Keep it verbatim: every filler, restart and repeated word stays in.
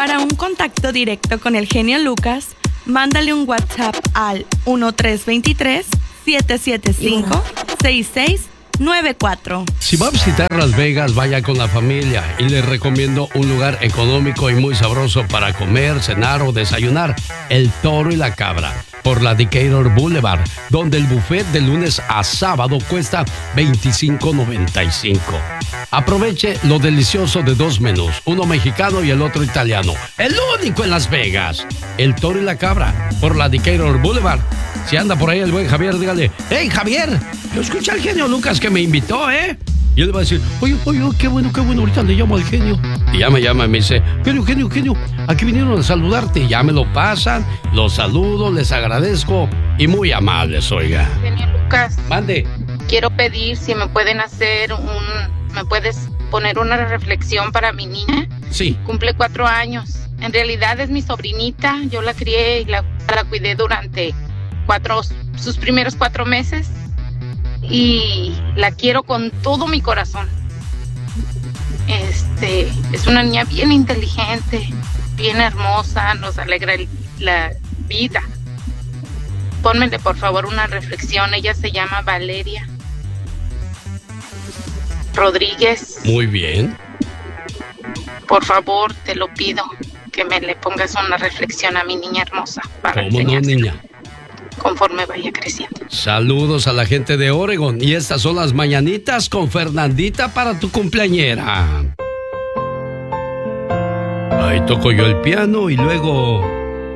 Para un contacto directo con el genio Lucas, mándale un WhatsApp al uno tres dos tres, siete siete cinco, seis seis nueve cuatro. Si va a visitar Las Vegas, vaya con la familia y les recomiendo un lugar económico y muy sabroso para comer, cenar o desayunar: El Toro y la Cabra, por la Decatur Boulevard, donde el buffet de lunes a sábado cuesta veinticinco noventa y cinco. Aproveche lo delicioso de dos menús, uno mexicano y el otro italiano. El único en Las Vegas. El Toro y la Cabra, por la Decatur Boulevard. Si anda por ahí el buen Javier, dígale: ¡Hey, Javier! Yo escuché al genio Lucas que me invitó, ¿eh? Y él le va a decir: oye, oye, qué bueno, qué bueno, ahorita le llamo al genio. Y ya me llama y me dice: genio, genio, genio, aquí vinieron a saludarte. Y ya me lo pasan, los saludo, les agradezco y muy amables, oiga. Genio Lucas. Mande. Quiero pedir si me pueden hacer un... ¿Me puedes poner una reflexión para mi niña? Sí. Cumple cuatro años. En realidad es mi sobrinita. Yo la crié y la, la cuidé durante cuatro, sus primeros cuatro meses. Y la quiero con todo mi corazón. Este, es una niña bien inteligente, bien hermosa, nos alegra el, la vida. Pónmele por favor una reflexión. Ella se llama Valeria Rodríguez. Muy bien. Por favor, te lo pido, que me le pongas una reflexión a mi niña hermosa. Para ¿Cómo no, niña? Conforme vaya creciendo. Saludos a la gente de Oregon. Y estas son las mañanitas con Fernandita para tu cumpleañera. Ahí toco yo el piano y luego